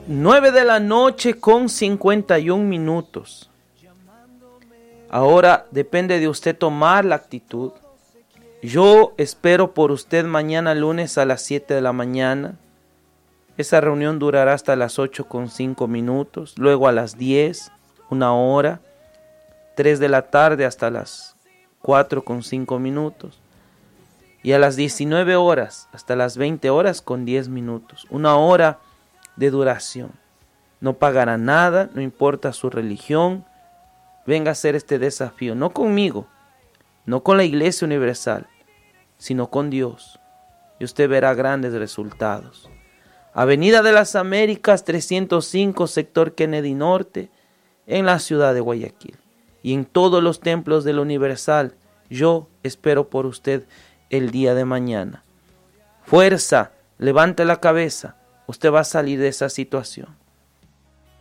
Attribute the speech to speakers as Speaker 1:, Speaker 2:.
Speaker 1: 9:51. Ahora depende de usted tomar la actitud. Yo espero por usted mañana lunes a las 7 de la mañana. Esa reunión durará hasta las 8:05. Luego a las 10, 1 hora. 3 de la tarde hasta las 4:05. Y a las 19 horas hasta las 20 horas con 10 minutos. 1 hora de duración. No pagará nada, no importa su religión. Venga a hacer este desafío, no conmigo, no con la Iglesia Universal, sino con Dios. Y usted verá grandes resultados. Avenida de las Américas 305, sector Kennedy Norte, en la ciudad de Guayaquil. Y en todos los templos de la Universal, yo espero por usted el día de mañana. Fuerza, levante la cabeza, usted va a salir de esa situación.